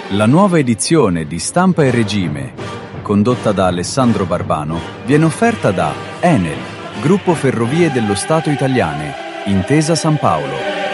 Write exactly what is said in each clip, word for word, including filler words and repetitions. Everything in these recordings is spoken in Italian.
La nuova edizione di Stampa e Regime, condotta da Alessandro Barbano, viene offerta da Enel, Gruppo Ferrovie dello Stato Italiane, Intesa San Paolo.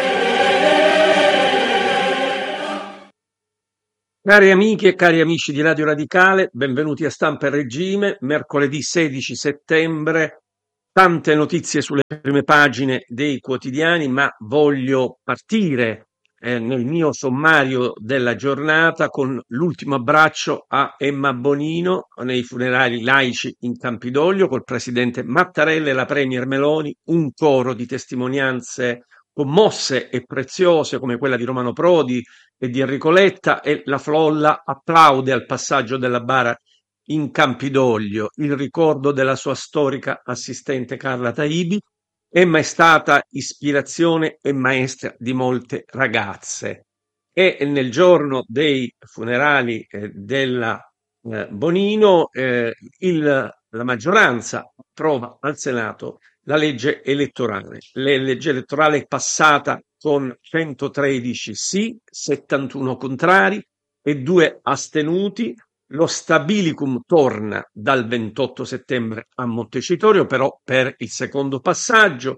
Cari amiche e cari amici di Radio Radicale, benvenuti a Stampa e Regime, mercoledì sedici settembre, tante notizie sulle prime pagine dei quotidiani, ma voglio partire eh, nel mio sommario della giornata con l'ultimo abbraccio a Emma Bonino nei funerali laici in Campidoglio col presidente Mattarella e la premier Meloni, un coro di testimonianze commosse e preziose come quella di Romano Prodi e di Enrico Letta, e la folla applaude al passaggio della bara in Campidoglio il ricordo della sua storica assistente Carla Taibi. Emma è stata ispirazione e maestra di molte ragazze, e nel giorno dei funerali eh, della eh, Bonino eh, il, la maggioranza approva al Senato la legge elettorale. La legge elettorale è passata con centotredici sì, settantuno contrari e due astenuti. Lo stabilicum torna dal ventotto settembre a Montecitorio, però per il secondo passaggio.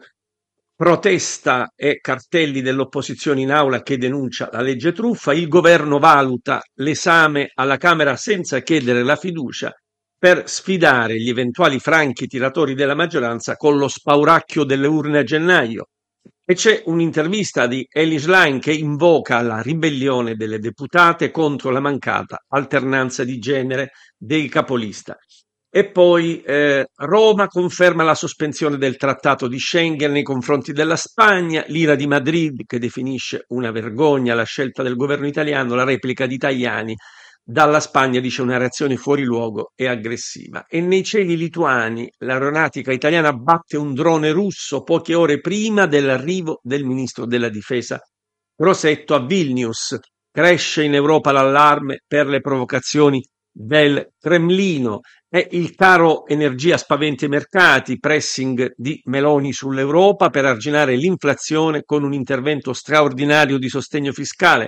Protesta e cartelli dell'opposizione in aula che denuncia la legge truffa. Il governo valuta l'esame alla Camera senza chiedere la fiducia per sfidare gli eventuali franchi tiratori della maggioranza con lo spauracchio delle urne a gennaio. E c'è un'intervista di Elly Schlein che invoca la ribellione delle deputate contro la mancata alternanza di genere dei capolista. E poi eh, Roma conferma la sospensione del trattato di Schengen nei confronti della Spagna, l'ira di Madrid che definisce una vergogna la scelta del governo italiano, la replica di Tajani dalla Spagna dice una reazione fuori luogo e aggressiva. E nei cieli lituani l'aeronautica italiana batte un drone russo poche ore prima dell'arrivo del ministro della difesa Crosetto a Vilnius. Cresce in Europa l'allarme per le provocazioni del Cremlino, e il caro energia spaventa i mercati, pressing di Meloni sull'Europa per arginare l'inflazione con un intervento straordinario di sostegno fiscale.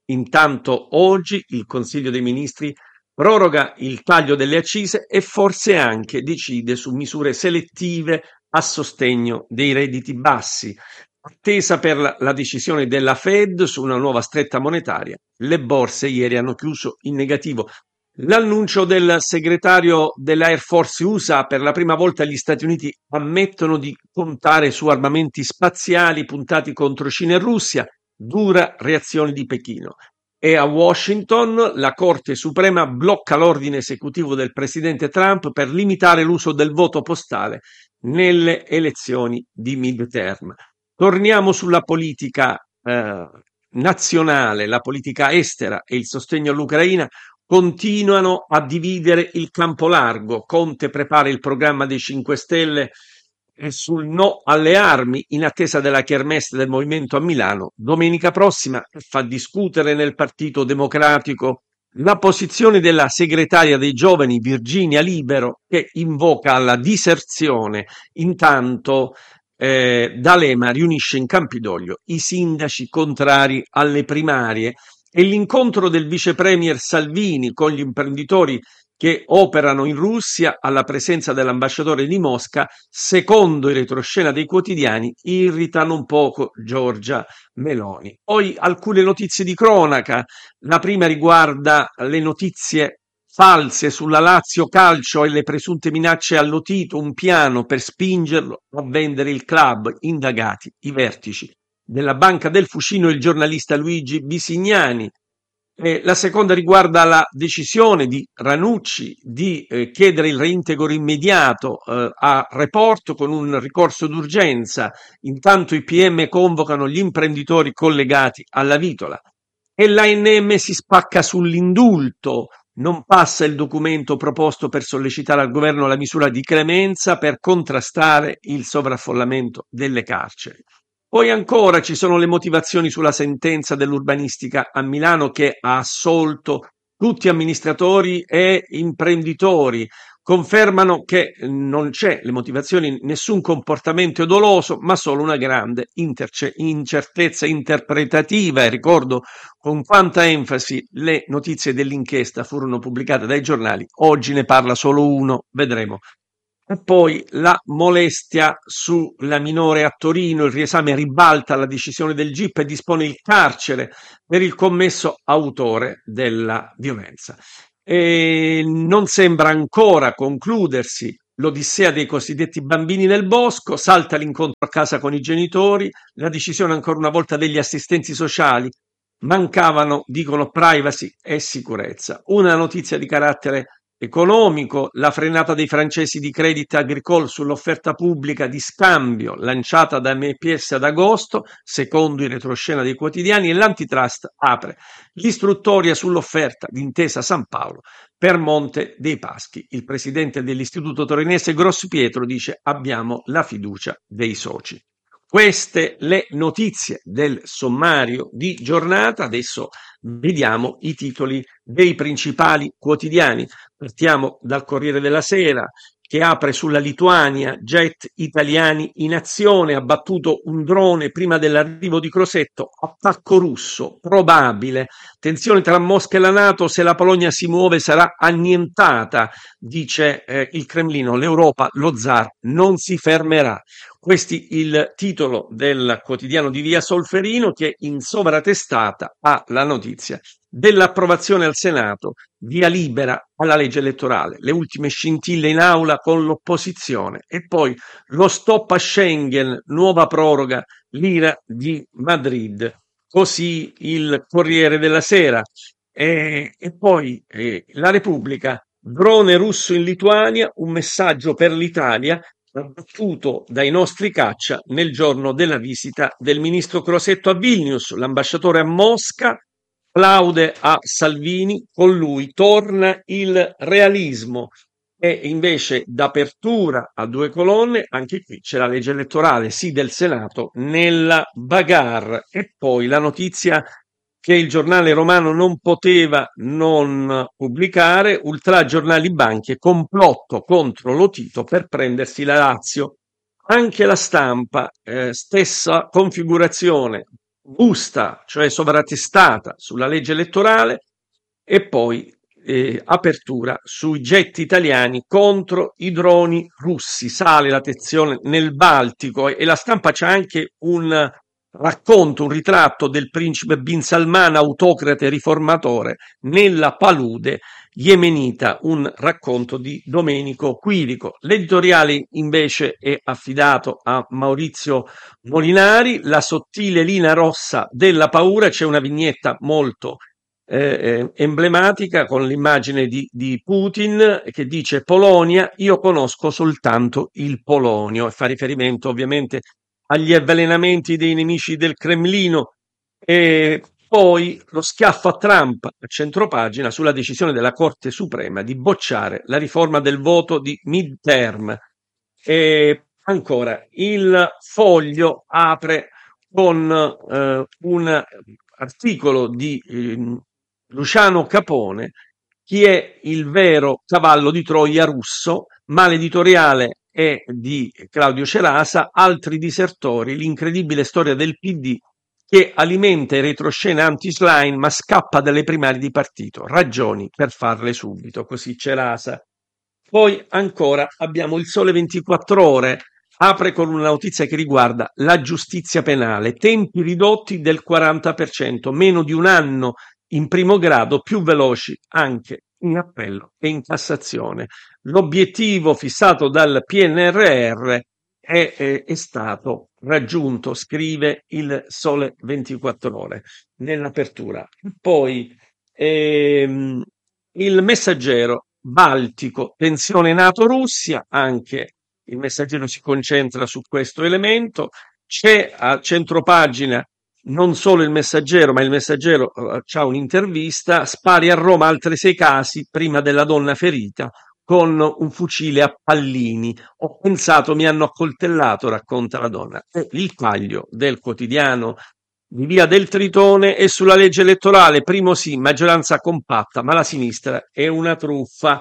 Intanto oggi il Consiglio dei Ministri proroga il taglio delle accise e forse anche decide su misure selettive a sostegno dei redditi bassi. Attesa per la decisione della Fed su una nuova stretta monetaria, le borse ieri hanno chiuso in negativo. L'annuncio del segretario dell'Air Force U S A: per la prima volta gli Stati Uniti ammettono di contare su armamenti spaziali puntati contro Cina e Russia, dura reazione di Pechino. E a Washington la Corte Suprema blocca l'ordine esecutivo del presidente Trump per limitare l'uso del voto postale nelle elezioni di midterm. Torniamo sulla politica eh, nazionale, la politica estera e il sostegno all'Ucraina continuano a dividere il campo largo. Conte prepara il programma dei cinque Stelle sul no alle armi in attesa della kermesse del movimento a Milano domenica prossima, e fa discutere nel Partito Democratico la posizione della segretaria dei giovani Virginia Libero, che invoca la diserzione. Intanto eh, D'Alema riunisce in Campidoglio i sindaci contrari alle primarie, e l'incontro del vice premier Salvini con gli imprenditori che operano in Russia alla presenza dell'ambasciatore di Mosca, secondo il retroscena dei quotidiani, irritano un poco Giorgia Meloni. Poi alcune notizie di cronaca. La prima riguarda le notizie false sulla Lazio Calcio e le presunte minacce allo Tito, un piano per spingerlo a vendere il club, indagati i vertici della Banca del Fucino e il giornalista Luigi Bisignani. Eh, la seconda riguarda la decisione di Ranucci di eh, chiedere il reintegro immediato eh, a Report con un ricorso d'urgenza. Intanto i P M convocano gli imprenditori collegati alla Vitola, e l'A N M si spacca sull'indulto. Non passa il documento proposto per sollecitare al governo la misura di clemenza per contrastare il sovraffollamento delle carceri. Poi ancora ci sono le motivazioni sulla sentenza dell'urbanistica a Milano che ha assolto tutti amministratori e imprenditori, confermano che non c'è le motivazioni, nessun comportamento doloso, ma solo una grande interce- incertezza interpretativa. E ricordo con quanta enfasi le notizie dell'inchiesta furono pubblicate dai giornali. Oggi ne parla solo uno, vedremo. E poi la molestia sulla minore a Torino, il riesame ribalta la decisione del G I P e dispone il carcere per il commesso autore della violenza. E non sembra ancora concludersi l'odissea dei cosiddetti bambini nel bosco, salta l'incontro a casa con i genitori, la decisione ancora una volta degli assistenti sociali, mancavano, dicono, privacy e sicurezza. Una notizia di carattere economico, la frenata dei francesi di Crédit Agricole sull'offerta pubblica di scambio lanciata da M P S ad agosto, secondo il retroscena dei quotidiani, e l'antitrust apre l'istruttoria sull'offerta di Intesa San Paolo per Monte dei Paschi. Il presidente dell'istituto torinese Grosspietro dice: abbiamo la fiducia dei soci. Queste le notizie del sommario di giornata. Adesso vediamo i titoli dei principali quotidiani. Partiamo dal Corriere della Sera, che apre sulla Lituania, jet italiani in azione, abbattuto un drone prima dell'arrivo di Crosetto, attacco russo, probabile, tensione tra Mosca e la NATO, se la Polonia si muove sarà annientata, dice eh, il Cremlino, l'Europa, lo zar, non si fermerà. Questi il titolo del quotidiano di Via Solferino, che in sovratestata ha la notizia dell'approvazione al Senato, via libera alla legge elettorale, le ultime scintille in aula con l'opposizione, e poi lo stop a Schengen, nuova proroga, l'ira di Madrid, così il Corriere della Sera. E, e poi eh, la Repubblica, drone russo in Lituania, un messaggio per l'Italia, abbattuto dai nostri caccia nel giorno della visita del ministro Crosetto a Vilnius. L'ambasciatore a Mosca plaude a Salvini, con lui torna il realismo. E invece d'apertura a due colonne, anche qui c'è la legge elettorale, sì, del Senato, nella bagarre. E poi la notizia che il giornale romano non poteva non pubblicare: ultragiornali banche, complotto contro Lotito per prendersi la Lazio. Anche La Stampa, eh, stessa configurazione, busta, cioè sovratestata sulla legge elettorale, e poi eh, apertura sui jet italiani contro i droni russi. Sale la tensione nel Baltico, e La Stampa c'ha anche un racconto, un ritratto del principe Bin Salman, autocrate riformatore, nella palude yemenita, un racconto di Domenico Quirico. L'editoriale invece è affidato a Maurizio Molinari, la sottile linea rossa della paura. C'è una vignetta molto eh, emblematica con l'immagine di, di Putin che dice: Polonia, io conosco soltanto il polonio, e fa riferimento ovviamente agli avvelenamenti dei nemici del Cremlino. E poi lo schiaffo a Trump, a centropagina, sulla decisione della Corte Suprema di bocciare la riforma del voto di midterm. E ancora, il Foglio apre con eh, un articolo di eh, Luciano Capone: chi è il vero cavallo di Troia russo? Ma l'editoriale è di Claudio Cerasa, altri disertori, l'incredibile storia del P D che alimenta i retroscena anti-Schlein ma scappa dalle primarie di partito, ragioni per farle subito, così Cerasa. Poi ancora abbiamo il Sole ventiquattro Ore, apre con una notizia che riguarda la giustizia penale, tempi ridotti del quaranta per cento, meno di un anno in primo grado, più veloci anche in appello e in Cassazione. L'obiettivo fissato dal P N R R è, è, è stato raggiunto, scrive il Sole ventiquattro Ore nell'apertura. Poi ehm, il Messaggero, Baltico, tensione NATO-Russia, anche il Messaggero si concentra su questo elemento. C'è a centropagina non solo il Messaggero, ma il Messaggero uh, c'ha un'intervista: spari a Roma altri sei casi prima della donna ferita con un fucile a pallini. Ho pensato mi hanno accoltellato, racconta la donna. E il taglio del quotidiano di Via del Tritone è sulla legge elettorale: primo sì, maggioranza compatta, ma la sinistra è una truffa.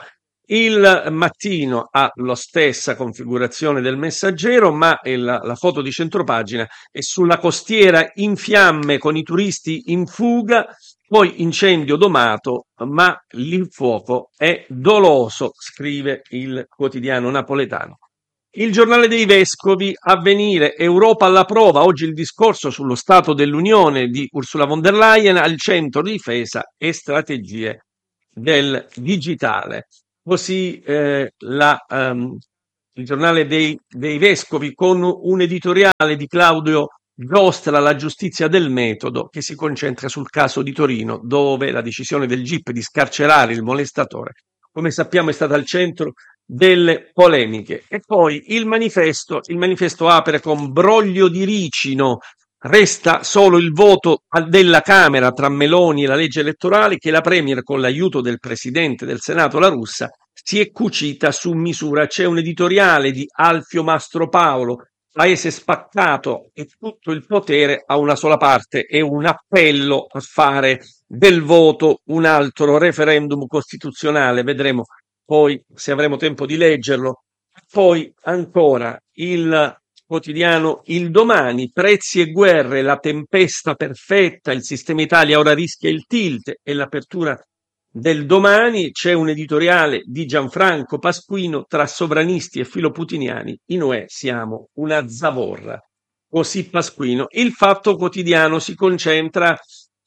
Il Mattino ha la stessa configurazione del Messaggero, ma il- la foto di centropagina è sulla costiera in fiamme con i turisti in fuga, poi incendio domato, ma il fuoco è doloso, scrive il quotidiano napoletano. Il giornale dei vescovi, Avvenire, Europa alla prova, oggi il discorso sullo stato dell'Unione di Ursula von der Leyen, al centro difesa e strategie del digitale. Così eh, la, ehm, il giornale dei, dei vescovi con un editoriale di Claudio Giostra, La giustizia del metodo, che si concentra sul caso di Torino, dove la decisione del G I P di scarcerare il molestatore, come sappiamo, è stata al centro delle polemiche. E poi il manifesto, il manifesto apre con broglio di ricino. Resta solo il voto della Camera tra Meloni e la legge elettorale che la Premier, con l'aiuto del Presidente del Senato La Russa, si è cucita su misura. C'è un editoriale di Alfio Mastropaolo, Paese spaccato e tutto il potere a una sola parte, e un appello a fare del voto un altro referendum costituzionale. Vedremo poi se avremo tempo di leggerlo. Poi ancora il quotidiano Il Domani, prezzi e guerre, la tempesta perfetta, il sistema Italia ora rischia il tilt, e l'apertura del Domani. C'è un editoriale di Gianfranco Pasquino, tra sovranisti e filoputiniani, in U E siamo una zavorra. Così Pasquino. Il Fatto Quotidiano si concentra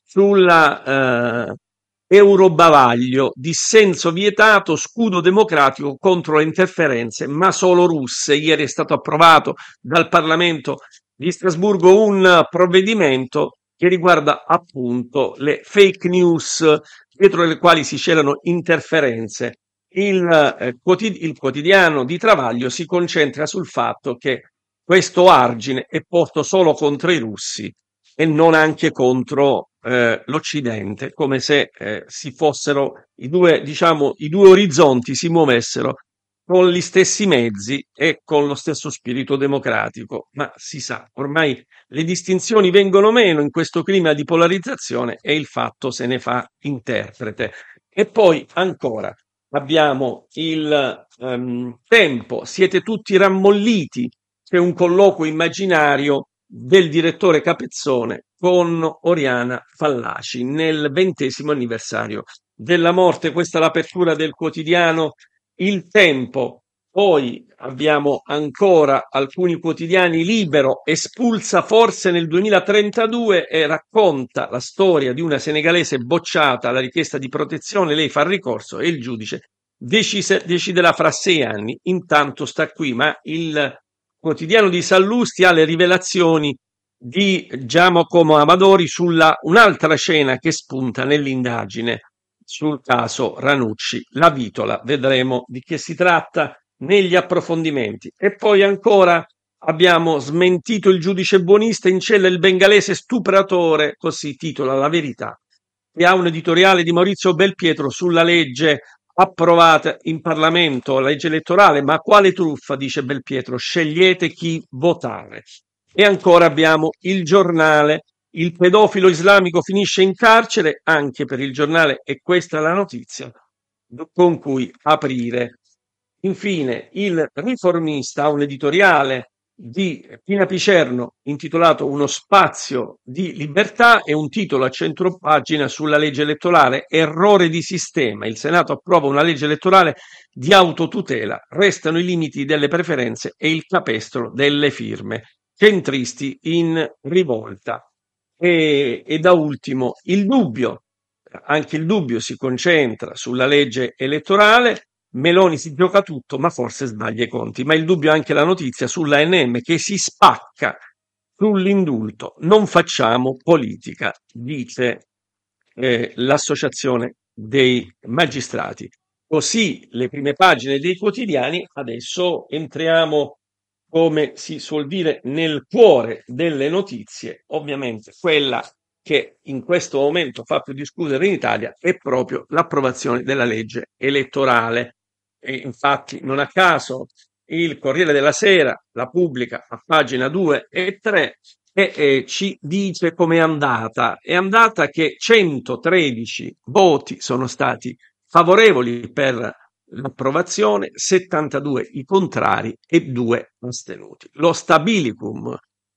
sulla eh, Eurobavaglio, dissenso vietato, scudo democratico contro le interferenze, ma solo russe. Ieri è stato approvato dal Parlamento di Strasburgo un provvedimento che riguarda appunto le fake news dietro le quali si celano interferenze. Il, eh, quotid- il quotidiano di Travaglio si concentra sul fatto che questo argine è posto solo contro i russi e non anche contro eh, l'Occidente, come se eh, si fossero i due, diciamo, i due orizzonti si muovessero con gli stessi mezzi e con lo stesso spirito democratico. Ma si sa, ormai le distinzioni vengono meno in questo clima di polarizzazione e il fatto se ne fa interprete. E poi ancora abbiamo il ehm, Tempo, siete tutti rammolliti, c'è un colloquio immaginario del direttore Capezzone con Oriana Fallaci nel ventesimo anniversario della morte. Questa è l'apertura del quotidiano Il Tempo. Poi abbiamo ancora alcuni quotidiani. Libero, espulsa forse nel duemilatrentadue, e racconta la storia di una senegalese bocciata alla richiesta di protezione. Lei fa ricorso e il giudice decise, deciderà fra sei anni. Intanto sta qui, ma il quotidiano di Sallusti ha le rivelazioni di Giacomo Amadori sulla un'altra scena che spunta nell'indagine sul caso Ranucci, la Vitola. Vedremo di che si tratta negli approfondimenti. E poi ancora abbiamo smentito il giudice buonista, in cella il bengalese stupratore, così titola La Verità, e ha un editoriale di Maurizio Belpietro sulla legge approvata in Parlamento, la legge elettorale. Ma quale truffa, dice Belpietro, scegliete chi votare. E ancora abbiamo Il Giornale, il pedofilo islamico finisce in carcere. Anche per Il Giornale è questa la notizia con cui aprire. Infine il Riformista ha un editoriale di Pina Picerno intitolato Uno spazio di libertà, e un titolo a centropagina sulla legge elettorale: errore di sistema, il Senato approva una legge elettorale di autotutela, restano i limiti delle preferenze e il capestro delle firme, centristi in rivolta. E, e da ultimo il Dubbio, anche il Dubbio si concentra sulla legge elettorale. Meloni si gioca tutto, ma forse sbaglia i conti. Ma il Dubbio è anche la notizia sulla A N M che si spacca sull'indulto. Non facciamo politica, dice eh, l'associazione dei magistrati. Così le prime pagine dei quotidiani. Adesso entriamo, come si suol dire, nel cuore delle notizie. Ovviamente quella che in questo momento fa più discutere in Italia è proprio l'approvazione della legge elettorale. E infatti non a caso il Corriere della Sera la pubblica a pagina due e tre e, e ci dice com'è andata. È andata che centotredici voti sono stati favorevoli per l'approvazione, settantadue i contrari e due astenuti. Lo stabilicum,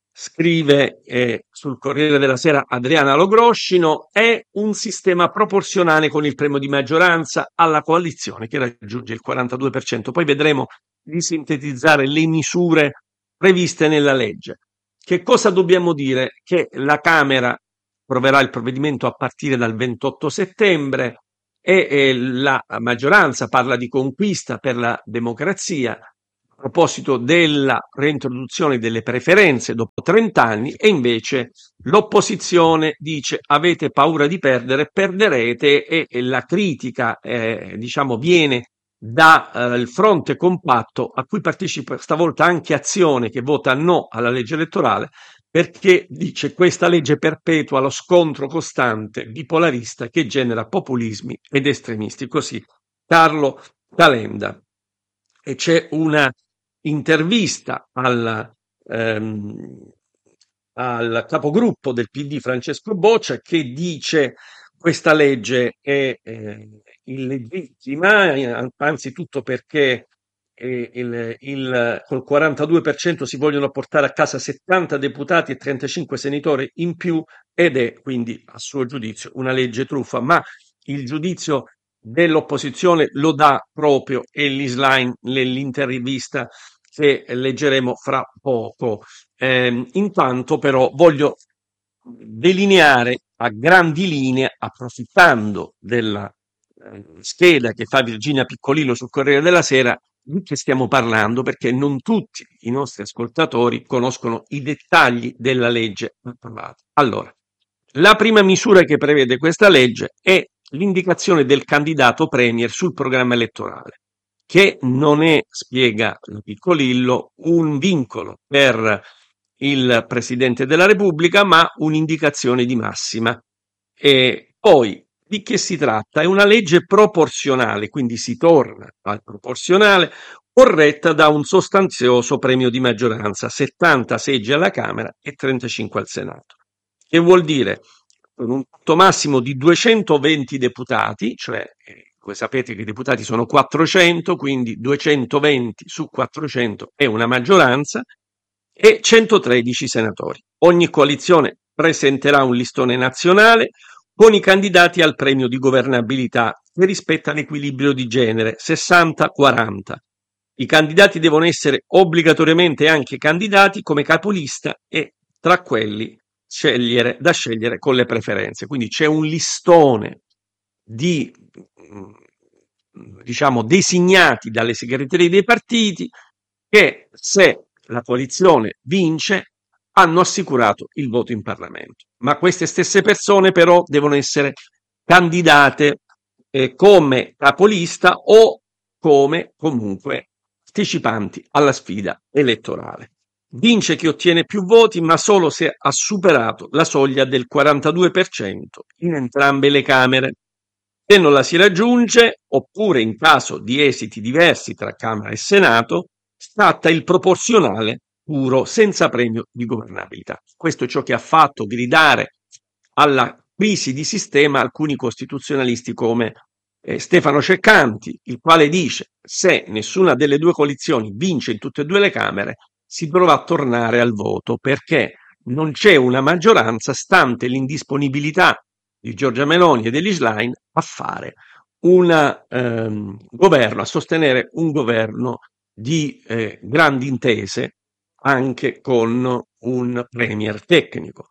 scrive eh, sul Corriere della Sera Adriana Logroscino, è un sistema proporzionale con il premio di maggioranza alla coalizione che raggiunge il quarantadue per cento. Poi vedremo di sintetizzare le misure previste nella legge. Che cosa dobbiamo dire? Che la Camera approverà il provvedimento a partire dal ventotto settembre e eh, la maggioranza parla di conquista per la democrazia a proposito della reintroduzione delle preferenze dopo trenta anni, e invece l'opposizione dice avete paura di perdere, perderete, e, e la critica eh, diciamo viene dal eh, fronte compatto a cui partecipa stavolta anche Azione, che vota no alla legge elettorale perché dice questa legge perpetua lo scontro costante bipolarista che genera populismi ed estremisti. Così Carlo Calenda. E c'è una intervista al, ehm, al capogruppo del P D Francesco Boccia che dice questa legge è eh, illegittima, eh, anzitutto perché eh, il, il, col quarantadue per cento si vogliono portare a casa settanta deputati e trentacinque senatori in più, ed è quindi a suo giudizio una legge truffa, ma il giudizio dell'opposizione lo dà proprio Elly Schlein nell'intervista che leggeremo fra poco. Eh, intanto però voglio delineare a grandi linee, approfittando della eh, scheda che fa Virginia Piccolillo sul Corriere della Sera, di che stiamo parlando, perché non tutti i nostri ascoltatori conoscono i dettagli della legge approvata. Allora, la prima misura che prevede questa legge è l'indicazione del candidato premier sul programma elettorale, che non è, spiega Piccolillo, un vincolo per il Presidente della Repubblica, ma un'indicazione di massima. E poi, di che si tratta? È una legge proporzionale, quindi si torna al proporzionale, corretta da un sostanzioso premio di maggioranza, settanta seggi alla Camera e trentacinque al Senato. Che vuol dire? Con un voto massimo di duecentoventi deputati, cioè eh, voi sapete che i deputati sono quattrocento, quindi duecentoventi su quattrocento è una maggioranza, e centotredici senatori. Ogni coalizione presenterà un listone nazionale con i candidati al premio di governabilità che rispetta l'equilibrio di genere sessanta quaranta. I candidati devono essere obbligatoriamente anche candidati come capolista e tra quelli scegliere, da scegliere con le preferenze. Quindi c'è un listone di diciamo designati dalle segreterie dei partiti che, se la coalizione vince, hanno assicurato il voto in Parlamento. Ma queste stesse persone però devono essere candidate eh, come capolista o come comunque partecipanti alla sfida elettorale. Vince chi ottiene più voti, ma solo se ha superato la soglia del quarantadue per cento in entrambe le Camere. Se non la si raggiunge, oppure in caso di esiti diversi tra Camera e Senato, scatta il proporzionale puro, senza premio di governabilità. Questo è ciò che ha fatto gridare alla crisi di sistema alcuni costituzionalisti come eh, Stefano Ceccanti, il quale dice: se nessuna delle due coalizioni vince in tutte e due le Camere, si dovrà tornare al voto, perché non c'è una maggioranza, stante l'indisponibilità di Giorgia Meloni e degli Schlein a fare un ehm, governo, a sostenere un governo di eh, grandi intese anche con un premier tecnico.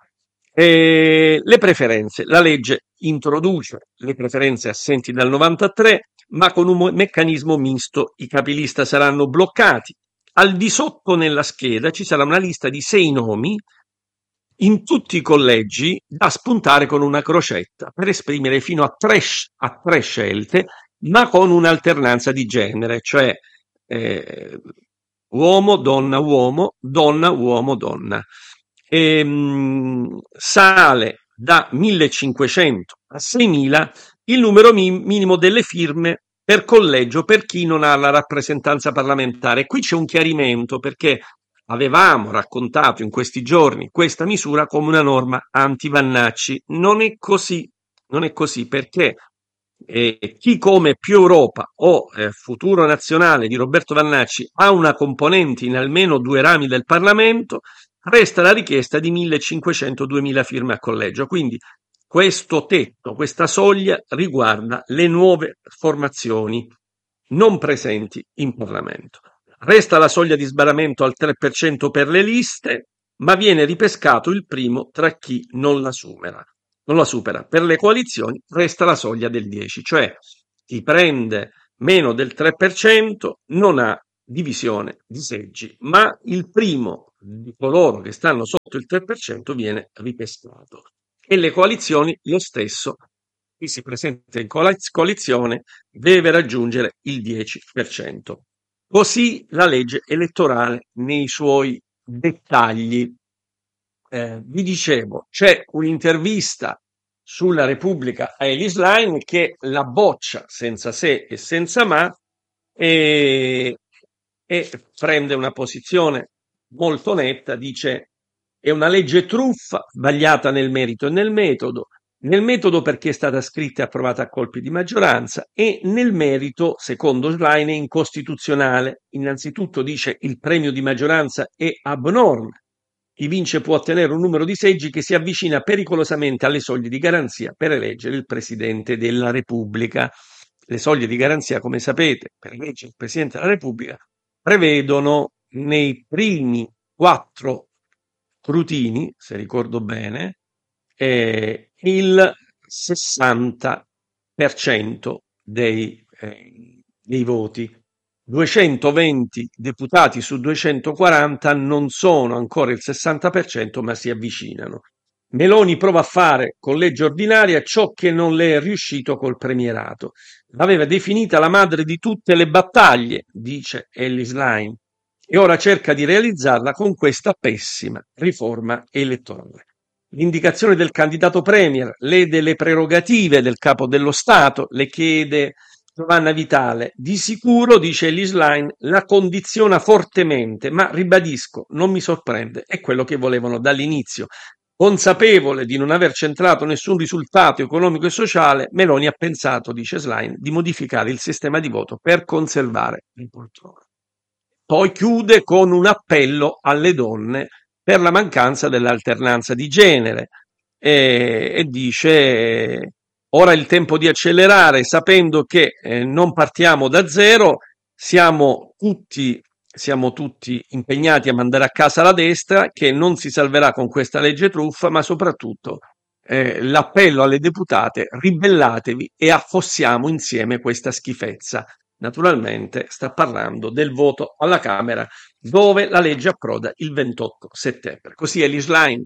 E le preferenze. La legge introduce le preferenze assenti dal novantatré, ma con un meccanismo misto. I capilista saranno bloccati. Al di sotto nella scheda ci sarà una lista di sei nomi in tutti i collegi da spuntare con una crocetta per esprimere fino a tre, a tre scelte, ma con un'alternanza di genere, cioè eh, uomo, donna, uomo, donna, uomo, donna. E, mh, sale da millecinquecento a seimila il numero mi- minimo delle firme per collegio per chi non ha la rappresentanza parlamentare. Qui c'è un chiarimento, perché avevamo raccontato in questi giorni questa misura come una norma anti-Vannacci. Non è così, non è così, perché eh, chi come Più Europa o eh, Futuro Nazionale di Roberto Vannacci ha una componente in almeno due rami del Parlamento, resta la richiesta di millecinquecento-duemila firme a collegio. Quindi questo tetto, questa soglia riguarda le nuove formazioni non presenti in Parlamento. Resta la soglia di sbarramento al tre per cento per le liste, ma viene ripescato il primo tra chi non la supera. Non la supera. Per le coalizioni resta la soglia del dieci, cioè chi prende meno del tre per cento non ha divisione di seggi, ma il primo di coloro che stanno sotto il tre per cento viene ripescato. E le coalizioni lo stesso. Chi si presenta in coalizione deve raggiungere il dieci per cento. Così la legge elettorale nei suoi dettagli. Eh, vi dicevo, c'è un'intervista sulla Repubblica a Elly Schlein che la boccia senza se e senza ma e, e prende una posizione molto netta, dice è una legge truffa, sbagliata nel merito e nel metodo, nel metodo perché è stata scritta e approvata a colpi di maggioranza e nel merito, secondo Schlein, è incostituzionale. Innanzitutto dice il premio di maggioranza è abnorme. Chi vince può ottenere un numero di seggi che si avvicina pericolosamente alle soglie di garanzia per eleggere il Presidente della Repubblica. Le soglie di garanzia, come sapete, per eleggere il Presidente della Repubblica prevedono nei primi quattro scrutini, se ricordo bene, eh, il sessanta per cento dei, eh, dei voti. duecentoventi deputati su duecentoquaranta non sono ancora il sessanta per cento, ma si avvicinano. Meloni prova a fare con legge ordinaria ciò che non le è riuscito col premierato. L'aveva definita la madre di tutte le battaglie, dice Elly Schlein, e ora cerca di realizzarla con questa pessima riforma elettorale. L'indicazione del candidato premier lede le prerogative del capo dello Stato, le chiede Giovanna Vitale. Di sicuro, dice Elly Schlein, la condiziona fortemente, ma ribadisco, non mi sorprende, è quello che volevano dall'inizio. Consapevole di non aver centrato nessun risultato economico e sociale, Meloni ha pensato, dice Schlein, di modificare il sistema di voto per conservare le poltrone. Poi chiude con un appello alle donne per la mancanza dell'alternanza di genere e, e dice ora è il tempo di accelerare sapendo che eh, non partiamo da zero, siamo tutti, siamo tutti impegnati a mandare a casa la destra che non si salverà con questa legge truffa, ma soprattutto eh, l'appello alle deputate, ribellatevi e affossiamo insieme questa schifezza. Naturalmente sta parlando del voto alla Camera dove la legge approda il ventotto settembre. Così Elly Schlein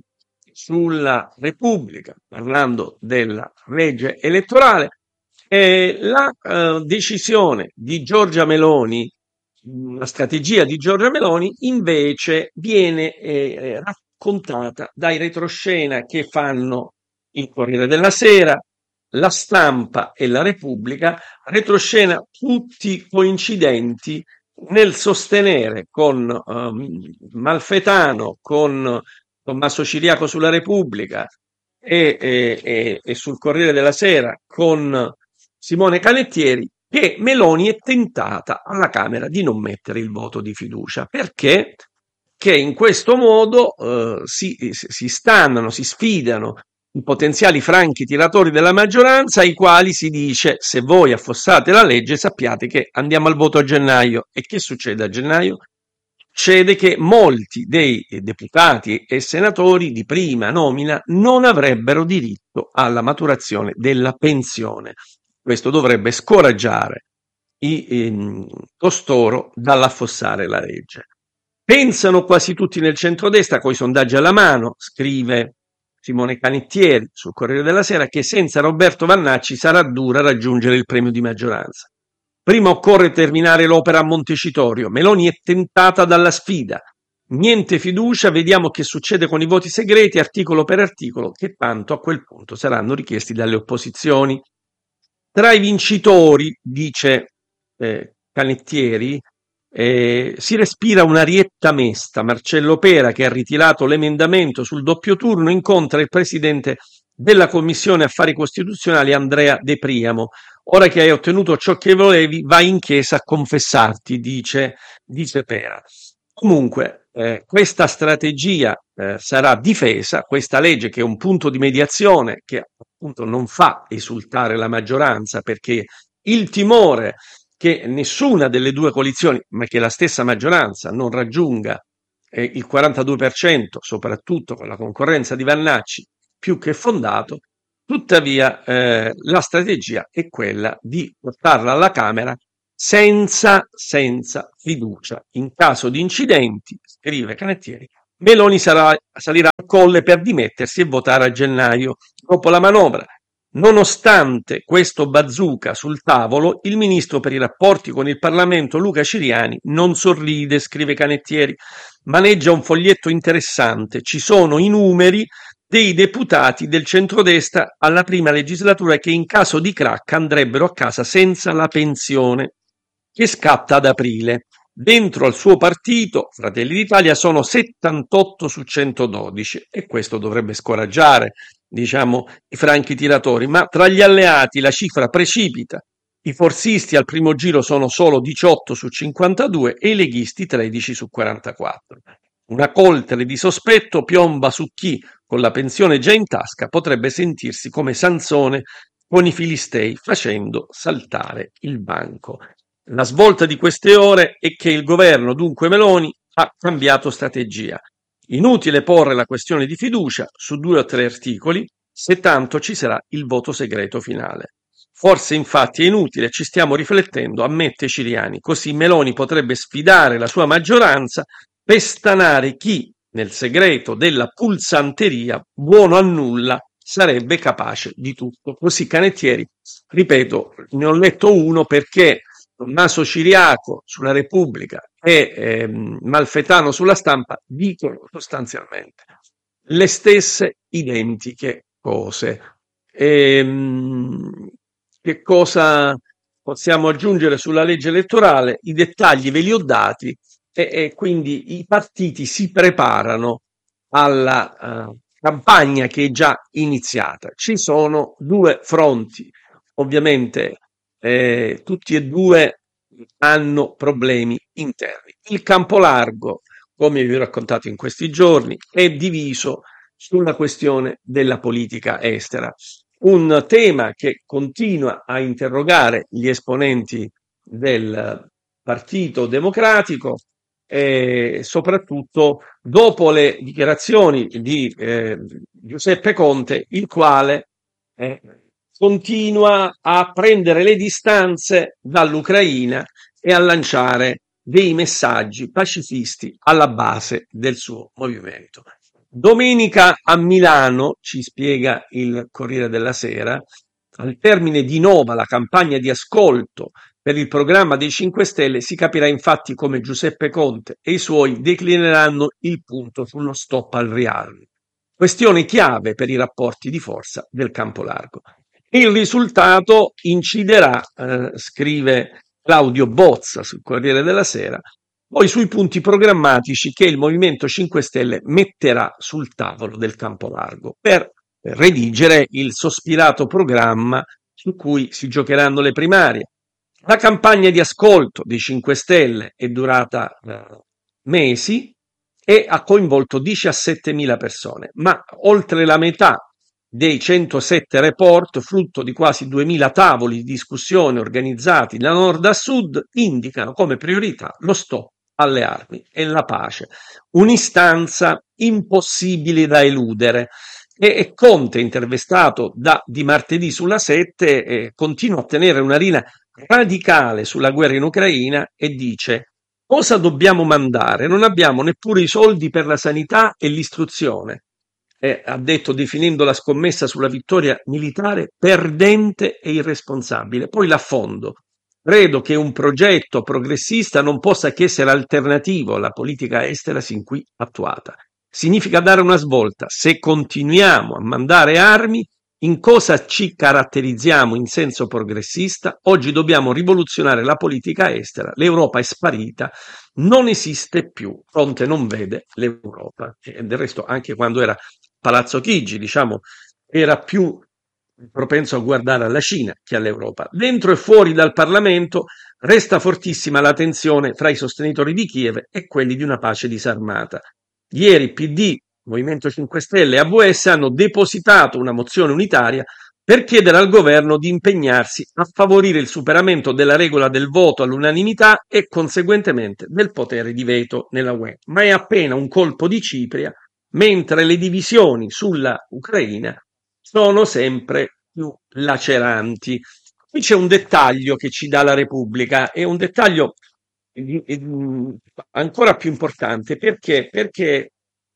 sulla Repubblica, parlando della legge elettorale, eh, la eh, decisione di Giorgia Meloni, la strategia di Giorgia Meloni invece viene eh, raccontata dai retroscena che fanno il Corriere della Sera, La Stampa e la Repubblica, retroscena tutti coincidenti nel sostenere con um, Malfetano, con Tommaso Ciriaco sulla Repubblica e, e, e, e sul Corriere della Sera con Simone Canettieri che Meloni è tentata alla Camera di non mettere il voto di fiducia. Perché? Che in questo modo eh, si, si stannano, si sfidano i potenziali franchi tiratori della maggioranza ai quali si dice se voi affossate la legge sappiate che andiamo al voto a gennaio. E che succede a gennaio? Succede che molti dei deputati e senatori di prima nomina non avrebbero diritto alla maturazione della pensione. Questo dovrebbe scoraggiare i ehm, costoro dall'affossare la legge. Pensano quasi tutti nel centrodestra, coi sondaggi alla mano, scrive Simone Canettieri sul Corriere della Sera, che senza Roberto Vannacci sarà dura raggiungere il premio di maggioranza. Prima occorre terminare l'opera a Montecitorio. Meloni è tentata dalla sfida. Niente fiducia, vediamo che succede con i voti segreti, articolo per articolo, che tanto a quel punto saranno richiesti dalle opposizioni. Tra i vincitori, dice eh, Canettieri, Eh, si respira una rietta mesta. Marcello Pera, che ha ritirato l'emendamento sul doppio turno, incontra il presidente della Commissione Affari Costituzionali Andrea De Priamo, Ora che hai ottenuto ciò che volevi, vai in chiesa a confessarti, dice, dice Pera. Comunque, eh, questa strategia eh, sarà difesa, questa legge che è un punto di mediazione che appunto non fa esultare la maggioranza, perché il timore che nessuna delle due coalizioni, ma che la stessa maggioranza non raggiunga eh, il quarantadue per cento, soprattutto con la concorrenza di Vannacci, più che fondato. Tuttavia, eh, la strategia è quella di portarla alla Camera senza, senza fiducia. In caso di incidenti, scrive Canettieri, Meloni sarà, salirà al colle per dimettersi e votare a gennaio, dopo la manovra. Nonostante questo bazooka sul tavolo, il ministro per i rapporti con il Parlamento Luca Ciriani non sorride, scrive Canettieri, maneggia un foglietto interessante, ci sono i numeri dei deputati del centrodestra alla prima legislatura che in caso di crack andrebbero a casa senza la pensione, che scatta ad aprile. Dentro al suo partito, Fratelli d'Italia, sono settantotto su centododici e questo dovrebbe scoraggiare, diciamo, i franchi tiratori, ma tra gli alleati la cifra precipita. I forzisti al primo giro sono solo diciotto su cinquantadue e i leghisti tredici su quarantaquattro. Una coltre di sospetto piomba su chi, con la pensione già in tasca, potrebbe sentirsi come Sansone con i filistei facendo saltare il banco. La svolta di queste ore è che il governo, dunque Meloni, ha cambiato strategia. Inutile porre la questione di fiducia su due o tre articoli, se tanto ci sarà il voto segreto finale. Forse infatti è inutile, ci stiamo riflettendo, ammette Ciriani, così Meloni potrebbe sfidare la sua maggioranza per stanare chi, nel segreto della pulsanteria, buono a nulla, sarebbe capace di tutto. Così Canettieri, ripeto, ne ho letto uno perché Tommaso Ciriaco sulla Repubblica e ehm, Malfetano sulla Stampa dicono sostanzialmente le stesse identiche cose. Ehm, che cosa possiamo aggiungere sulla legge elettorale? I dettagli ve li ho dati e, e quindi i partiti si preparano alla uh, campagna che è già iniziata. Ci sono due fronti, ovviamente eh, tutti e due hanno problemi interni. Il campo largo, come vi ho raccontato in questi giorni, è diviso sulla questione della politica estera. Un tema che continua a interrogare gli esponenti del Partito Democratico e soprattutto dopo le dichiarazioni di eh, Giuseppe Conte, il quale eh, continua a prendere le distanze dall'Ucraina e a lanciare dei messaggi pacifisti alla base del suo movimento. Domenica a Milano, ci spiega il Corriere della Sera, al termine di Nova, la campagna di ascolto per il programma dei cinque Stelle, si capirà infatti come Giuseppe Conte e i suoi declineranno il punto sullo stop al riarmo. Questione chiave per i rapporti di forza del campo largo. Il risultato inciderà, eh, scrive Claudio Bozza sul Corriere della Sera, poi sui punti programmatici che il Movimento cinque Stelle metterà sul tavolo del campo largo per redigere il sospirato programma su cui si giocheranno le primarie. La campagna di ascolto dei cinque Stelle è durata eh, mesi e ha coinvolto diciassettemila persone, ma oltre la metà dei centosette report, frutto di quasi duemila tavoli di discussione organizzati da nord a sud, indicano come priorità lo stop alle armi e la pace, un'istanza impossibile da eludere. E Conte, intervistato da di martedì sulla sette, eh, continua a tenere una linea radicale sulla guerra in Ucraina e dice: cosa dobbiamo mandare? Non abbiamo neppure i soldi per la sanità e l'istruzione. Eh, ha detto, definendo la scommessa sulla vittoria militare perdente e irresponsabile. Poi l'affondo. Credo che un progetto progressista non possa che essere alternativo alla politica estera sin qui attuata. Significa dare una svolta. Se continuiamo a mandare armi, in cosa ci caratterizziamo in senso progressista? Oggi dobbiamo rivoluzionare la politica estera. L'Europa è sparita, non esiste più. Conte non vede l'Europa. E del resto, anche quando era Palazzo Chigi, diciamo, era più propenso a guardare alla Cina che all'Europa. Dentro e fuori dal Parlamento resta fortissima la tensione fra i sostenitori di Kiev e quelli di una pace disarmata. Ieri P D, Movimento cinque Stelle e A V S hanno depositato una mozione unitaria per chiedere al governo di impegnarsi a favorire il superamento della regola del voto all'unanimità e conseguentemente del potere di veto nella U E. Ma è appena un colpo di cipria, mentre le divisioni sulla Ucraina sono sempre più laceranti. Qui c'è un dettaglio che ci dà la Repubblica, è un dettaglio eh, eh, ancora più importante perché, perché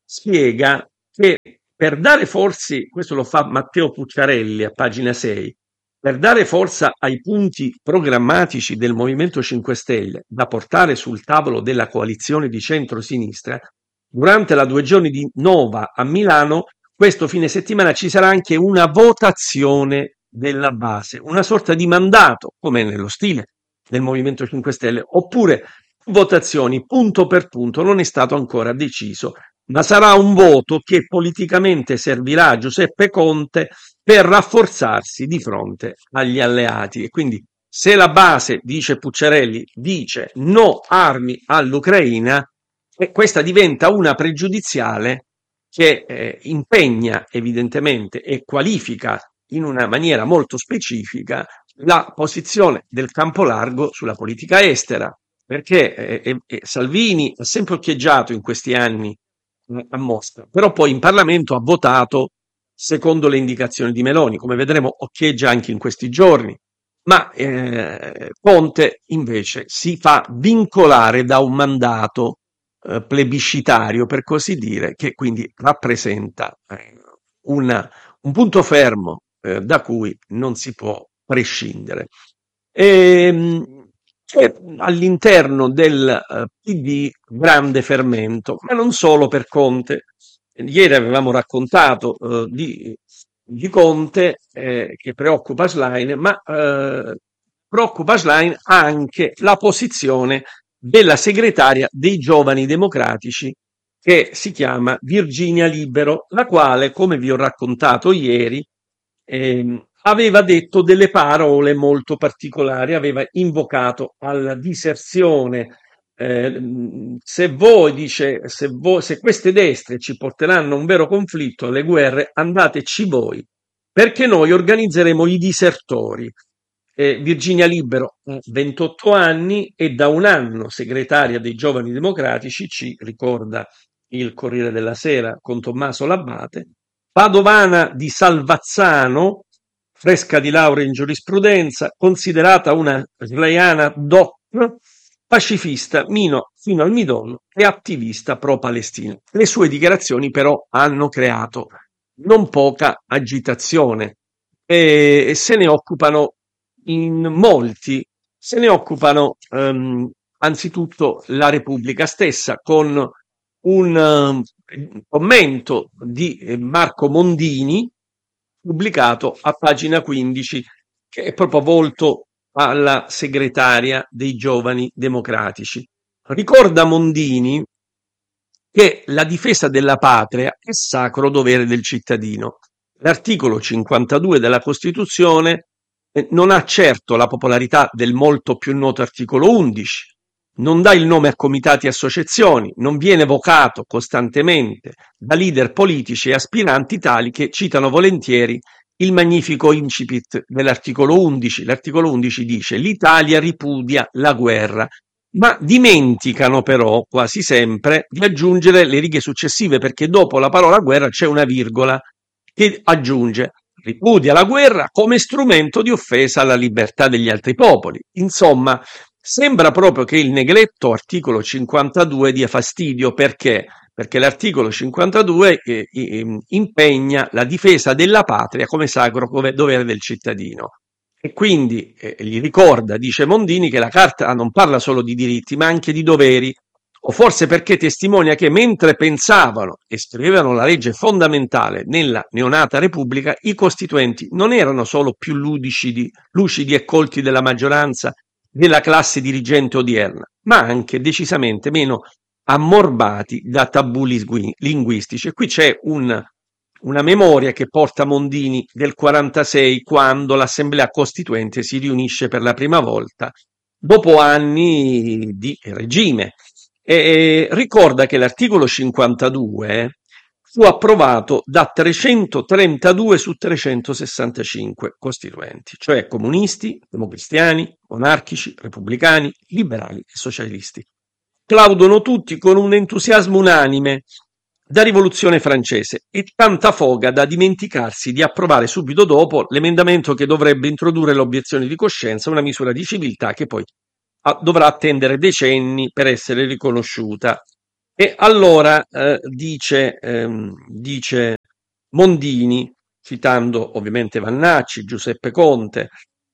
spiega che per dare forza, questo lo fa Matteo Pucciarelli a pagina sei, per dare forza ai punti programmatici del Movimento cinque Stelle da portare sul tavolo della coalizione di centro-sinistra, durante la due giorni di Nova a Milano, questo fine settimana ci sarà anche una votazione della base, una sorta di mandato, come nello stile del Movimento cinque Stelle, oppure votazioni punto per punto, non è stato ancora deciso, ma sarà un voto che politicamente servirà a Giuseppe Conte per rafforzarsi di fronte agli alleati. E quindi se la base, dice Pucciarelli, dice no armi all'Ucraina, e questa diventa una pregiudiziale che eh, impegna evidentemente e qualifica in una maniera molto specifica la posizione del campo largo sulla politica estera, perché eh, eh, Salvini ha sempre occhieggiato in questi anni eh, a Mosca, però poi in Parlamento ha votato secondo le indicazioni di Meloni, come vedremo occhieggia anche in questi giorni, ma eh, Conte invece si fa vincolare da un mandato eh, plebiscitario, per così dire, che quindi rappresenta eh, una, un punto fermo eh, da cui non si può prescindere. E, c'è all'interno del eh, P D grande fermento, ma non solo per Conte. Ieri avevamo raccontato eh, di, di Conte eh, che preoccupa Schlein, ma eh, preoccupa Schlein anche la posizione della segretaria dei Giovani Democratici, che si chiama Virginia Libero, la quale, come vi ho raccontato ieri, ehm, aveva detto delle parole molto particolari, aveva invocato alla diserzione. Eh, se voi, dice, se, voi, se queste destre ci porteranno a un vero conflitto, alle guerre, andateci voi, perché noi organizzeremo i disertori. Eh, Virginia Libero ha ventotto anni e da un anno segretaria dei Giovani Democratici, ci ricorda il Corriere della Sera con Tommaso Labbate, padovana di Salvazzano, fresca di laurea in giurisprudenza, considerata una sleiana doc, pacifista mino, fino al midollo e attivista pro-Palestina. Le sue dichiarazioni però hanno creato non poca agitazione e se ne occupano in molti, se ne occupano um, anzitutto la Repubblica stessa con un uh, commento di Marco Mondini pubblicato a pagina quindici, che è proprio volto alla segretaria dei Giovani Democratici. Ricorda Mondini che la difesa della patria è sacro dovere del cittadino. L'articolo cinquantadue della Costituzione non ha certo la popolarità del molto più noto articolo undici, non dà il nome a comitati e associazioni, non viene evocato costantemente da leader politici e aspiranti tali che citano volentieri il magnifico incipit dell'articolo undici. L'articolo undici dice: l'Italia ripudia la guerra, ma dimenticano però quasi sempre di aggiungere le righe successive, perché dopo la parola guerra c'è una virgola che aggiunge: ripudia la guerra come strumento di offesa alla libertà degli altri popoli. Insomma, sembra proprio che il negletto articolo cinquantadue dia fastidio. Perché? Perché l'articolo cinquantadue eh, impegna la difesa della patria come sacro dovere del cittadino. E quindi eh, gli ricorda, dice Mondini, che la Carta non parla solo di diritti, ma anche di doveri, o forse perché testimonia che mentre pensavano e scrivevano la legge fondamentale nella neonata Repubblica, i costituenti non erano solo più lucidi, lucidi e colti della maggioranza della classe dirigente odierna, ma anche decisamente meno ammorbati da tabù linguistici. E qui c'è un una memoria che porta Mondini del quarantasei, quando l'Assemblea Costituente si riunisce per la prima volta dopo anni di regime. E ricorda che l'articolo cinquantadue fu approvato da trecentotrentadue su trecentosessantacinque costituenti, cioè comunisti, democristiani, monarchici, repubblicani, liberali e socialisti. Plaudono tutti con un entusiasmo unanime da Rivoluzione francese e tanta foga da dimenticarsi di approvare subito dopo l'emendamento che dovrebbe introdurre l'obiezione di coscienza, una misura di civiltà che poi dovrà attendere decenni per essere riconosciuta. E allora eh, dice, ehm, dice Mondini, citando ovviamente Vannacci, Giuseppe Conte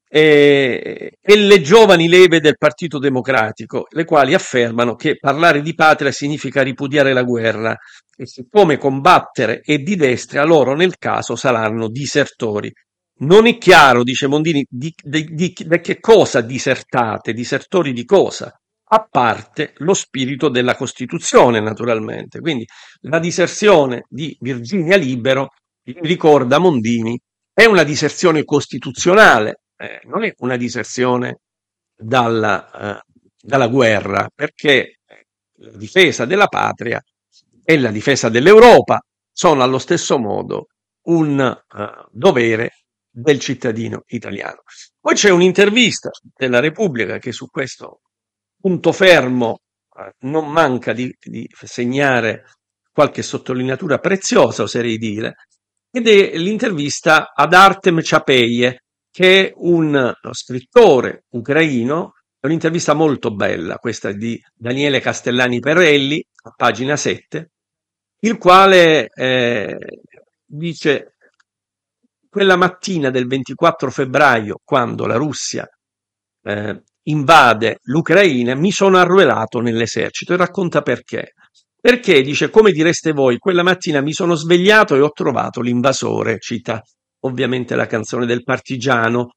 e, e le giovani leve del Partito Democratico, le quali affermano che parlare di patria significa ripudiare la guerra e siccome combattere è di destra, loro nel caso saranno disertori. Non è chiaro, dice Mondini, di, di, di, di che cosa disertate, disertori di cosa, a parte lo spirito della Costituzione, naturalmente. Quindi la diserzione di Virginia Libero, ricorda Mondini, è una diserzione costituzionale, eh, non è una diserzione dalla, eh, dalla guerra, perché la difesa della patria e la difesa dell'Europa sono allo stesso modo un uh, dovere del cittadino italiano. Poi c'è un'intervista della Repubblica che su questo punto fermo eh, non manca di, di segnare qualche sottolineatura preziosa, oserei dire, ed è l'intervista ad Artem Chapeje, che è un scrittore ucraino. È un'intervista molto bella, questa di Daniele Castellani Perelli, a pagina sette, il quale eh, dice: quella mattina del ventiquattro febbraio, quando la Russia eh, invade l'Ucraina, mi sono arruolato nell'esercito, e racconta perché. Perché, dice, come direste voi, quella mattina mi sono svegliato e ho trovato l'invasore, cita ovviamente la canzone del partigiano.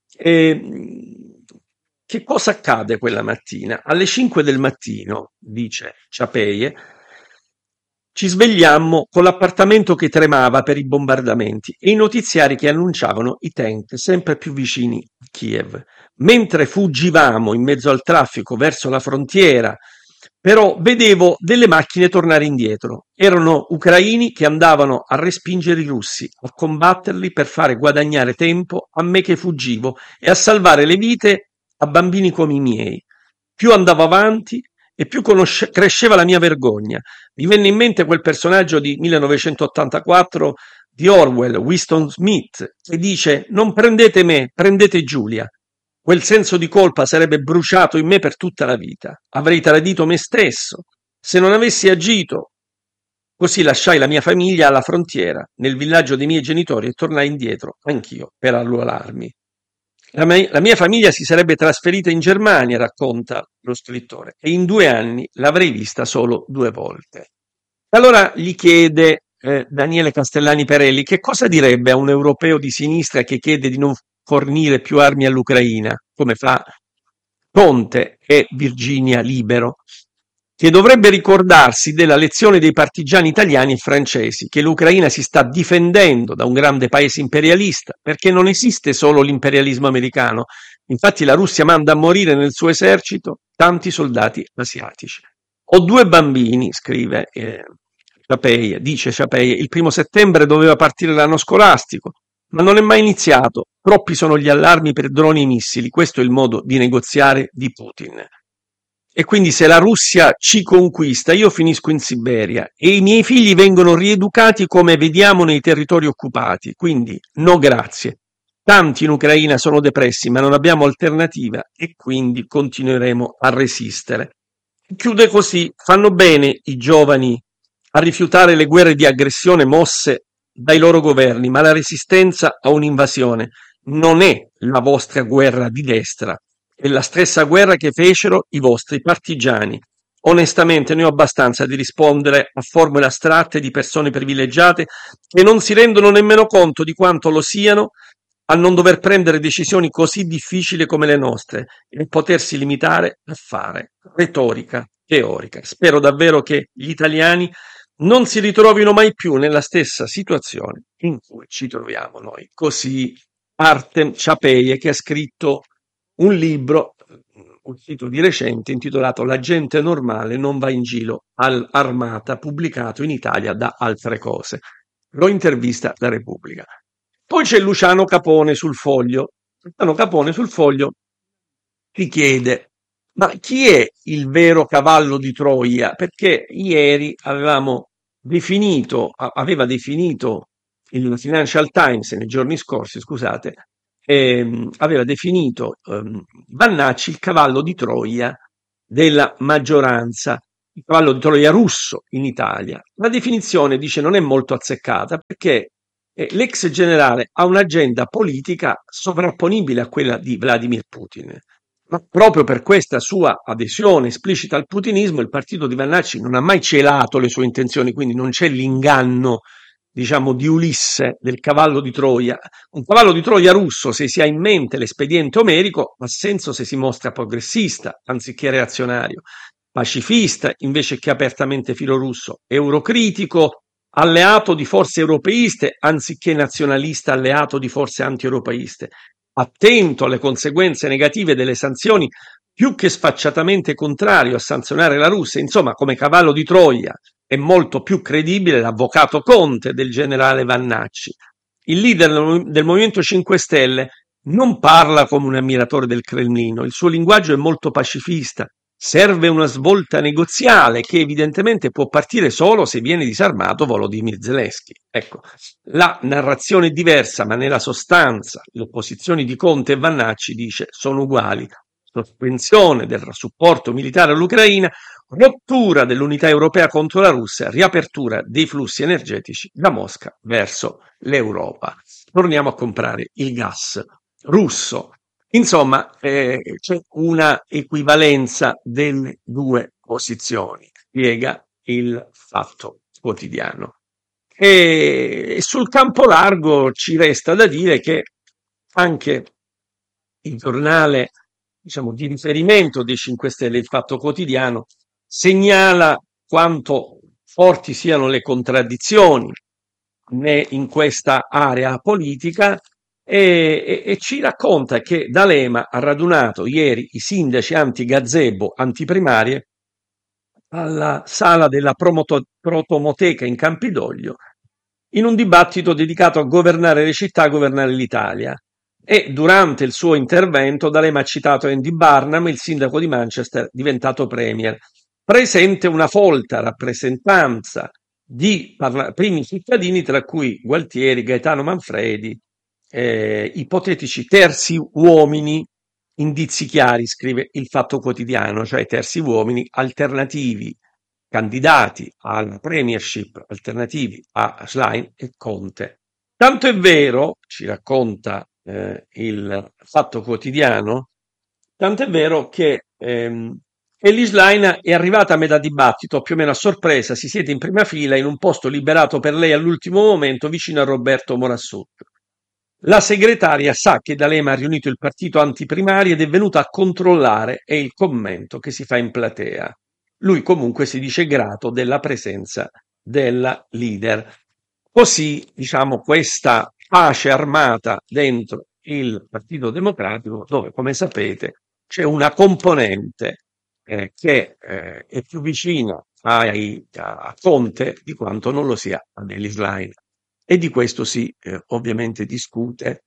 E che cosa accade quella mattina? Alle cinque del mattino, dice Chapeje, ci svegliammo con l'appartamento che tremava per i bombardamenti e i notiziari che annunciavano i tank sempre più vicini a Kiev. Mentre fuggivamo in mezzo al traffico verso la frontiera, però vedevo delle macchine tornare indietro. Erano ucraini che andavano a respingere i russi, a combatterli per fare guadagnare tempo a me che fuggivo e a salvare le vite a bambini come i miei. Più andavo avanti e più conosce- cresceva la mia vergogna. Mi venne in mente quel personaggio di millenovecentottantaquattro di Orwell, Winston Smith, che dice: non prendete me, prendete Giulia. Quel senso di colpa sarebbe bruciato in me per tutta la vita. Avrei tradito me stesso se non avessi agito. Così lasciai la mia famiglia alla frontiera, nel villaggio dei miei genitori, e tornai indietro, anch'io, per arruolarmi. La mia, la mia famiglia si sarebbe trasferita in Germania, racconta lo scrittore, e in due anni l'avrei vista solo due volte. Allora gli chiede eh, Daniele Castellani Perelli che cosa direbbe a un europeo di sinistra che chiede di non fornire più armi all'Ucraina, come fa Conte e Virginia Libero, che dovrebbe ricordarsi della lezione dei partigiani italiani e francesi, che l'Ucraina si sta difendendo da un grande paese imperialista, perché non esiste solo l'imperialismo americano. Infatti la Russia manda a morire nel suo esercito tanti soldati asiatici. Ho due bambini, scrive eh, Chapeje, dice Chapeje, il primo settembre doveva partire l'anno scolastico, ma non è mai iniziato. Troppi sono gli allarmi per droni e missili, questo è il modo di negoziare di Putin. E quindi se la Russia ci conquista, io finisco in Siberia e i miei figli vengono rieducati come vediamo nei territori occupati. Quindi no grazie. Tanti in Ucraina sono depressi, ma non abbiamo alternativa e quindi continueremo a resistere. Chiude così: fanno bene i giovani a rifiutare le guerre di aggressione mosse dai loro governi, ma la resistenza a un'invasione non è la vostra guerra di destra. È la stessa guerra che fecero i vostri partigiani. Onestamente ne ho abbastanza di rispondere a formule astratte di persone privilegiate che non si rendono nemmeno conto di quanto lo siano a non dover prendere decisioni così difficili come le nostre e potersi limitare a fare retorica teorica. Spero davvero che gli italiani non si ritrovino mai più nella stessa situazione in cui ci troviamo noi. Così Artem Chapeye, che ha scritto un libro uscito di recente intitolato La gente normale non va in giro all'armata, pubblicato in Italia da Altre Cose. Lo intervista La Repubblica. Poi c'è Luciano Capone sul Foglio. Luciano Capone sul Foglio ti chiede: ma chi è il vero cavallo di Troia? Perché ieri avevamo definito, a- aveva definito il Financial Times nei giorni scorsi, scusate, ehm, aveva definito ehm, Vannacci il cavallo di Troia della maggioranza, il cavallo di Troia russo in Italia. La definizione, dice, non è molto azzeccata perché eh, l'ex generale ha un'agenda politica sovrapponibile a quella di Vladimir Putin. Ma proprio per questa sua adesione esplicita al putinismo, il partito di Vannacci non ha mai celato le sue intenzioni, quindi non c'è l'inganno, diciamo, di Ulisse, del cavallo di Troia. Un cavallo di Troia russo, se si ha in mente l'espediente omerico, ha senso se si mostra progressista, anziché reazionario, pacifista, invece che apertamente filorusso, eurocritico, alleato di forze europeiste, anziché nazionalista, alleato di forze anti-europeiste, attento alle conseguenze negative delle sanzioni, più che sfacciatamente contrario a sanzionare la Russia. Insomma, come cavallo di Troia è molto più credibile l'avvocato Conte del generale Vannacci. Il leader del Movimento cinque Stelle non parla come un ammiratore del Cremlino, il suo linguaggio è molto pacifista. Serve una svolta negoziale che evidentemente può partire solo se viene disarmato Volodymyr Zelensky. Ecco, la narrazione è diversa, ma nella sostanza le posizioni di Conte e Vannacci, dice, sono uguali. Sospensione del supporto militare all'Ucraina, rottura dell'unità europea contro la Russia, riapertura dei flussi energetici da Mosca verso l'Europa. Torniamo a comprare il gas russo. Insomma, eh, c'è una equivalenza delle due posizioni, spiega il Fatto Quotidiano. E sul campo largo ci resta da dire che anche il giornale, diciamo, di riferimento dei cinque Stelle, il Fatto Quotidiano, segnala quanto forti siano le contraddizioni in questa area politica e, e, e ci racconta che D'Alema ha radunato ieri i sindaci anti-gazebo, antiprimarie, alla sala della promoto- Protomoteca in Campidoglio, in un dibattito dedicato a governare le città, a governare l'Italia. E durante il suo intervento D'Alema ha citato Andy Barnum, il sindaco di Manchester, diventato premier. Presente una folta rappresentanza di parla- primi cittadini, tra cui Gualtieri, Gaetano Manfredi, eh, ipotetici terzi uomini, indizi chiari, scrive il Fatto Quotidiano, cioè terzi uomini alternativi, candidati alla premiership, alternativi a Schlein e Conte. Tanto è vero, ci racconta eh, il Fatto Quotidiano, tanto è vero che ehm, Elly Schlein è arrivata a metà dibattito, più o meno a sorpresa, si siede in prima fila in un posto liberato per lei all'ultimo momento vicino a Roberto Morassut. La segretaria sa che D'Alema ha riunito il partito antiprimario ed è venuta a controllare, è il commento che si fa in platea. Lui comunque si dice grato della presenza della leader. Così, diciamo, questa pace armata dentro il Partito Democratico, dove, come sapete, c'è una componente eh, che eh, è più vicina ai- a, a Conte di quanto non lo sia a Elly Schlein. E di questo si eh, ovviamente discute.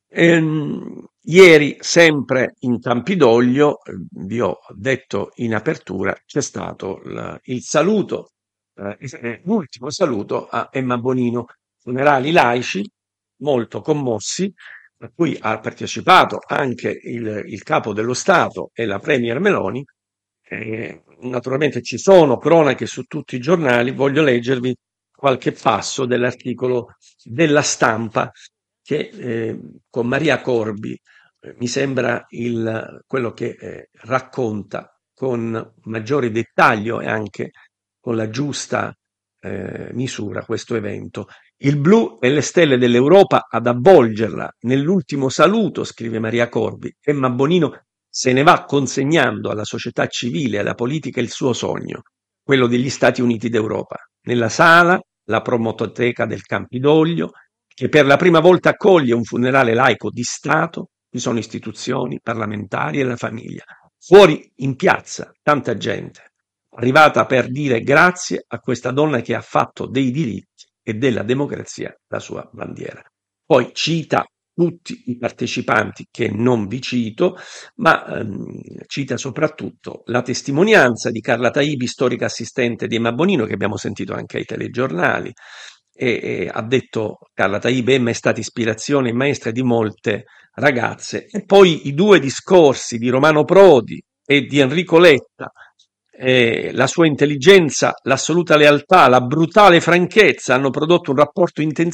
Ehm, ieri, sempre in Campidoglio, eh, vi ho detto in apertura, c'è stato la- il saluto, eh, eh, l'ultimo saluto a Emma Bonino, funerali laici, molto commossi, a cui ha partecipato anche il, il capo dello Stato e la Premier Meloni. Eh, naturalmente ci sono cronache su tutti i giornali, voglio leggervi qualche passo dell'articolo della Stampa che eh, con Maria Corbi eh, mi sembra il, quello che eh, racconta con maggiore dettaglio e anche con la giusta eh, misura questo evento. Il blu e le stelle dell'Europa ad avvolgerla nell'ultimo saluto, scrive Maria Corbi. Emma Bonino se ne va consegnando alla società civile e alla politica il suo sogno, quello degli Stati Uniti d'Europa. nella sala la Promototeca del Campidoglio, che per la prima volta accoglie un funerale laico di Stato. Ci sono istituzioni parlamentari e la famiglia. Fuori in piazza tanta gente arrivata per dire grazie a questa donna che ha fatto dei diritti e della democrazia la sua bandiera. Poi cita tutti i partecipanti che non vi cito, ma ehm, cita soprattutto la testimonianza di Carla Taibi, storica assistente di Emma Bonino, che abbiamo sentito anche ai telegiornali, e, e ha detto Carla Taibi: Emma è stata ispirazione e maestra di molte ragazze. E poi i due discorsi di Romano Prodi e di Enrico Letta, eh, la sua intelligenza, l'assoluta lealtà, la brutale franchezza hanno prodotto un rapporto intensivo